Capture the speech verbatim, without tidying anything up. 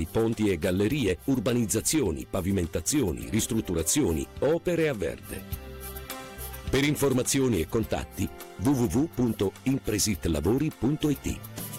ponti e gallerie, urbanizzazioni, pavimentazioni, ristrutturazioni, opere a verde. Per informazioni e contatti w w w punto impresitlavori punto i t.